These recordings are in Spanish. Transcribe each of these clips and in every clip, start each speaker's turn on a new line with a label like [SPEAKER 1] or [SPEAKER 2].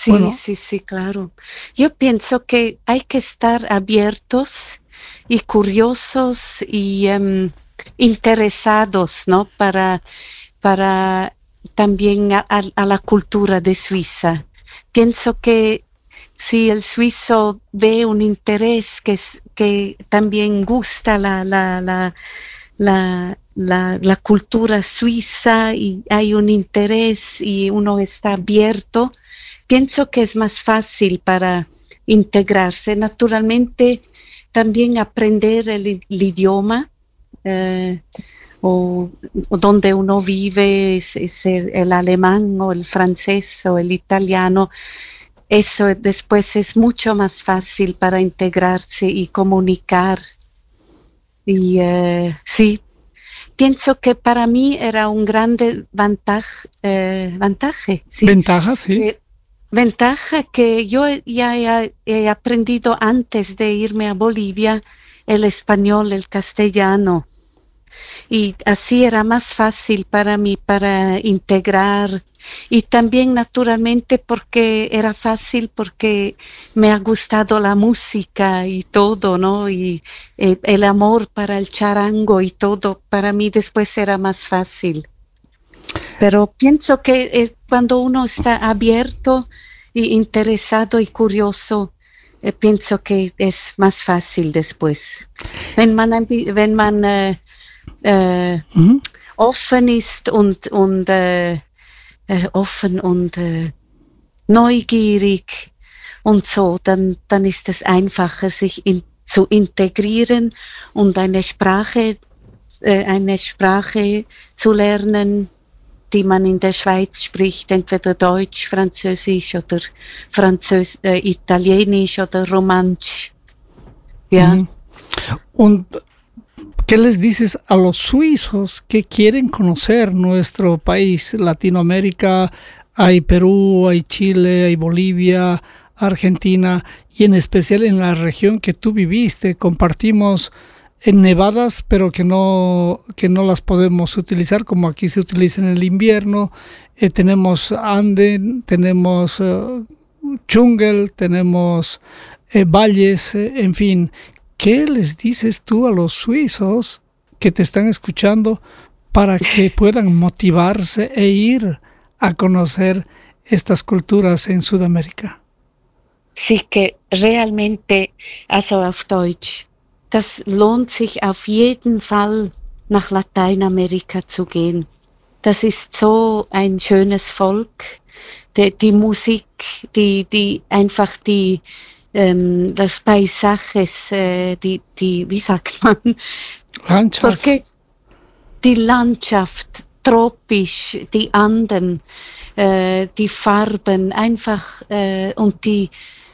[SPEAKER 1] Sí,
[SPEAKER 2] Bueno,
[SPEAKER 1] sí, sí, claro. Yo pienso que hay que estar abiertos y curiosos y interesados, ¿no? Para también a la cultura de Suiza. Pienso que si el suizo ve un interés que también gusta la cultura suiza y hay un interés y uno está abierto, pienso que es más fácil para integrarse. Naturalmente, también aprender el idioma. eh, o donde uno vive, es el alemán o el francés o el italiano, eso después es mucho más fácil para integrarse y comunicar. Y sí, pienso que para mí era un grande vantaje, sí,
[SPEAKER 2] ventajas, sí.
[SPEAKER 1] que, ventaja que yo ya he aprendido antes de irme a Bolivia el español, el castellano. Y así era más fácil para mí para integrar y también naturalmente porque era fácil porque me ha gustado la música y todo, ¿no? Y el amor para el charango y todo, para mí después era más fácil. Pero pienso que cuando uno está abierto y interesado y curioso, pienso que es más fácil después. Wenn man
[SPEAKER 2] Ujú.
[SPEAKER 1] offen ist und offen und neugierig und so, dann ist es einfacher, sich zu integrieren und eine Sprache zu lernen, die man in der Schweiz spricht, entweder Deutsch, Französisch oder Italienisch oder Romansch. Ja.
[SPEAKER 2] Ujú. Und ¿qué les dices a los suizos que quieren conocer nuestro país, Latinoamérica? Hay Perú, hay Chile, hay Bolivia, Argentina y en especial en la región que tú viviste. Compartimos en nevadas, pero que no las podemos utilizar como aquí se utiliza en el invierno. Tenemos Ande, tenemos jungle, tenemos valles, en fin. ¿Qué les dices tú a los suizos que te están escuchando para que puedan motivarse e ir a conocer estas culturas en Sudamérica?
[SPEAKER 1] Sí, que realmente, also auf Deutsch, das lohnt sich auf jeden Fall nach Lateinamerika zu gehen. Das ist so ein schönes Volk. Die Musik, die einfach das Paisajes, wie sagt man?
[SPEAKER 2] Landschaft.
[SPEAKER 1] Porque die Landschaft, tropisch, die Anden, die Farben, einfach und die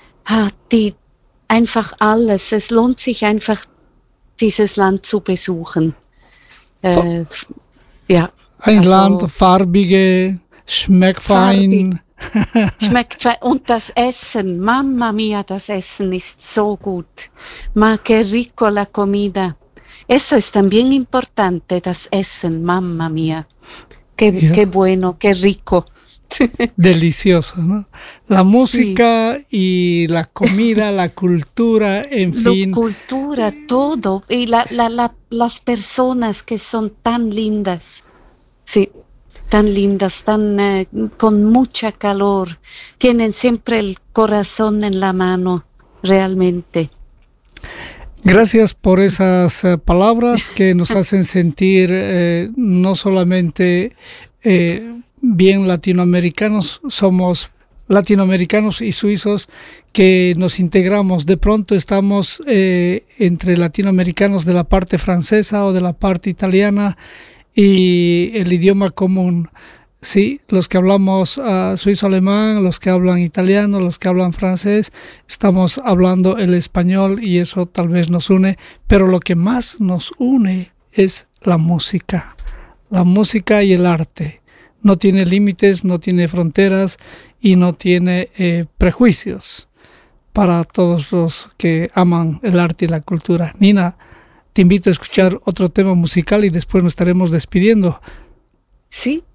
[SPEAKER 1] einfach alles. Es lohnt sich einfach, dieses Land zu besuchen.
[SPEAKER 2] Fa-
[SPEAKER 1] Ja,
[SPEAKER 2] Ein
[SPEAKER 1] also
[SPEAKER 2] Land, farbige, schmeckt
[SPEAKER 1] farbig,
[SPEAKER 2] fein.
[SPEAKER 1] schmeckt fein. Und das Essen, Mamma mia, das Essen ist so gut. Ma que rico la comida. Eso es también importante, das Essen, Mamma mia.
[SPEAKER 2] Ya.
[SPEAKER 1] Qué bueno, qué rico.
[SPEAKER 2] Delicioso, ¿no? La
[SPEAKER 1] Sí.
[SPEAKER 2] música y la comida, la cultura, en
[SPEAKER 1] La
[SPEAKER 2] fin.
[SPEAKER 1] cultura, todo, y las personas que son tan lindas, sí, tan lindas, con mucha calor, tienen siempre el corazón en la mano, realmente. Sí.
[SPEAKER 2] Gracias por esas palabras que nos hacen sentir no solamente bien latinoamericanos, somos latinoamericanos y suizos que nos integramos. De pronto estamos entre latinoamericanos de la parte francesa o de la parte italiana y el idioma común. Sí, los que hablamos suizo-alemán, los que hablan italiano, los que hablan francés, estamos hablando el español y eso tal vez nos une, pero lo que más nos une es la música y el arte. No tiene límites, no tiene fronteras y no tiene prejuicios para todos los que aman el arte y la cultura. Nina, te invito a escuchar otro tema musical y después nos estaremos despidiendo.
[SPEAKER 1] Sí,